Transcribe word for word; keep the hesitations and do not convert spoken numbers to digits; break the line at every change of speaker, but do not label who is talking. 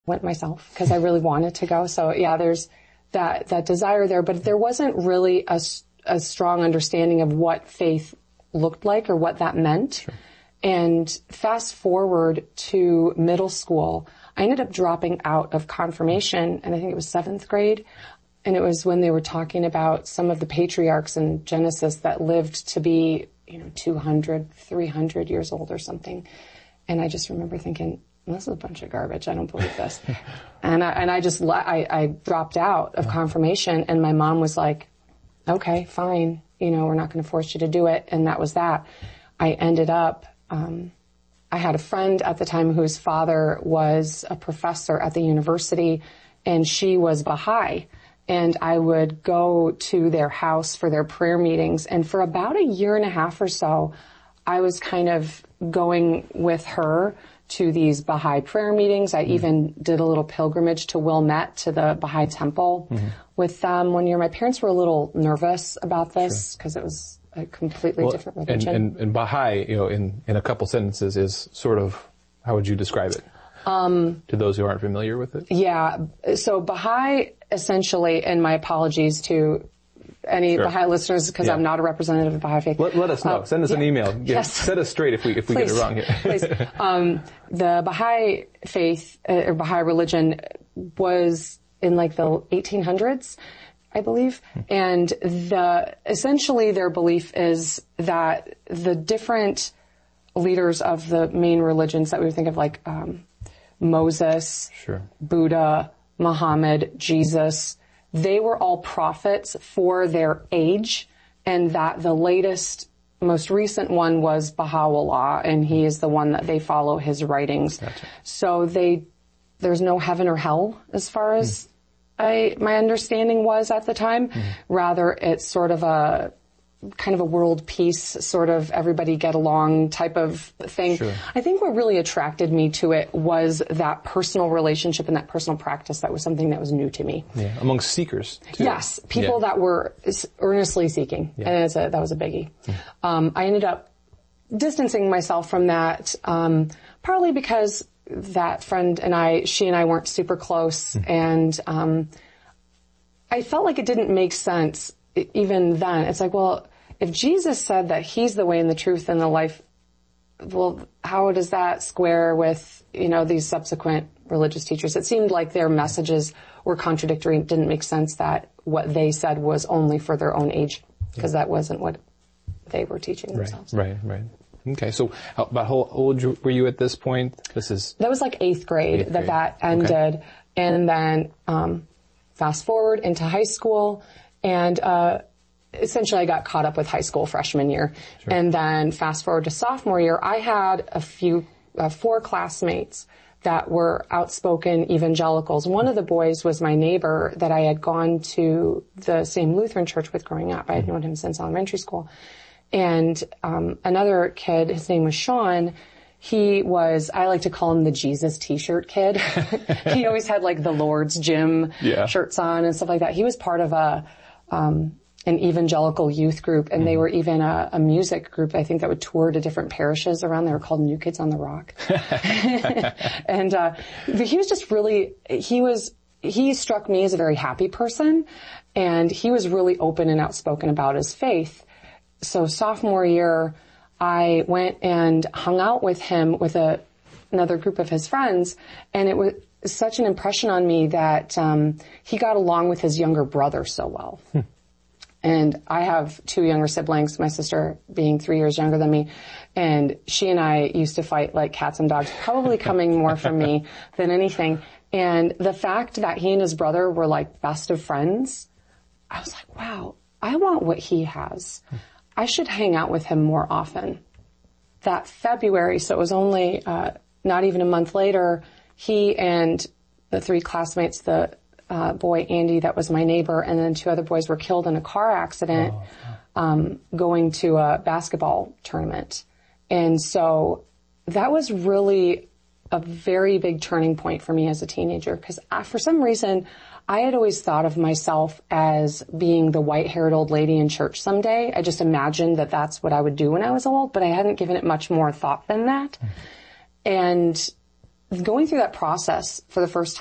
went myself because I really wanted to go. So yeah, there's that, that desire there, but there wasn't really a, a strong understanding of what faith looked like or what that meant.
Sure.
And fast forward to middle school, I ended up dropping out of confirmation, and I think it was seventh grade. And it was when they were talking about some of the patriarchs in Genesis that lived to be, you know, two hundred, three hundred years old or something. And I just remember thinking, this is a bunch of garbage. I don't believe this. and I, and I just, I, I dropped out of confirmation, and my mom was like, okay, fine. You know, we're not going to force you to do it. And that was that. I ended up, um, I had a friend at the time whose father was a professor at the university, and she was Baha'i. And I would go to their house for their prayer meetings. And for about a year and a half or so, I was kind of going with her to these Baha'i prayer meetings. I mm-hmm. even did a little pilgrimage to Wilmette, to the Baha'i temple mm-hmm. with them one year. My parents were a little nervous about this because sure. it was a completely
well,
different religion.
And, and, and Baha'i, you know, in, in a couple sentences is sort of, how would you describe it? Um, to those who aren't familiar with it?
Yeah. So Baha'i, essentially, and my apologies to any sure. Baha'i listeners, because yeah. I'm not a representative of Baha'i faith.
Let, let us know. Uh, Send us yeah. an email. Get,
yes.
Set us straight if we if we
Please.
get it wrong here.
Please. Um, the Baha'i faith, uh, or Baha'i religion, was in like the eighteen hundreds, I believe. Hmm. And the essentially their belief is that the different leaders of the main religions that we would think of, like um, Moses,
sure.
Buddha, Muhammad, Jesus, they were all prophets for their age, and that the latest, most recent one was Baha'u'llah, and he is the one that they follow his writings.
Gotcha.
So they, there's no heaven or hell as far as mm. I, my understanding was at the time. Mm. Rather, it's sort of a, kind of a world peace, sort of everybody get along type of thing.
Sure.
I think what really attracted me to it was that personal relationship and that personal practice. That was something that was new to me.
Yeah, among seekers, too.
Yes, people yeah. that were earnestly seeking, yeah. and it's a, that was a biggie. Mm. Um, I ended up distancing myself from that, um, partly because that friend and I, she and I weren't super close, mm. and um, I felt like it didn't make sense even then. It's like, well, if Jesus said that he's the way and the truth and the life, well, how does that square with, you know, these subsequent religious teachers? It seemed like their messages were contradictory. It didn't make sense that what they said was only for their own age, because yeah. that wasn't what they were teaching themselves.
Right, right, right. Okay, so how, about how old were you at this point? This is
that was like eighth grade eighth that grade. that ended, okay. and then um, fast forward into high school, and uh, essentially I got caught up with high school freshman year. Sure. And then fast forward to sophomore year, I had a few, uh, four classmates that were outspoken evangelicals. One of the boys was my neighbor that I had gone to the same Lutheran church with growing up. I had known him since elementary school. And um, another kid, his name was Sean, he was, I like to call him the Jesus t-shirt kid. He always had like the Lord's Gym yeah. shirts on and stuff like that. He was part of a um an evangelical youth group, and mm-hmm. they were even a, a music group, I think, that would tour to different parishes around. They were called New Kids on the Rock. And uh he was just really, he was, he struck me as a very happy person, and he was really open and outspoken about his faith. So sophomore year, I went and hung out with him with a another group of his friends, and it was such an impression on me that um he got along with his younger brother so well. Hmm. And I have two younger siblings, my sister being three years younger than me, and she and I used to fight like cats and dogs, probably coming more from me than anything. And the fact that he and his brother were like best of friends, I was like, wow, I want what he has. I should hang out with him more often. That February, so it was only uh not even a month later, he and the three classmates, the uh, boy Andy that was my neighbor, and then two other boys were killed in a car accident oh. um, going to a basketball tournament. And so that was really a very big turning point for me as a teenager, because for some reason I had always thought of myself as being the white-haired old lady in church someday. I just imagined that that's what I would do when I was old, but I hadn't given it much more thought than that. Mm. And going through that process for the first